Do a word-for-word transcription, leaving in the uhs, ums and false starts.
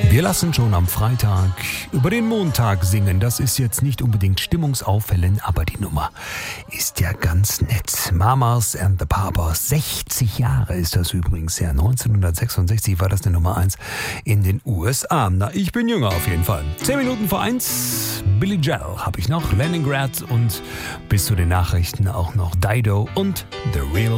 Wir lassen schon am Freitag über den Montag singen. Das ist jetzt nicht unbedingt stimmungsauffällend, aber die Nummer ist ja ganz nett. Mamas and the Papas, sechzig Jahre ist das übrigens her. neunzehnhundertsechsundsechzig war das eine Nummer eins in den U S A. Na, ich bin jünger auf jeden Fall. Zehn Minuten vor eins, Billy Joel habe ich noch, Leningrad und bis zu den Nachrichten auch noch Dido und The Real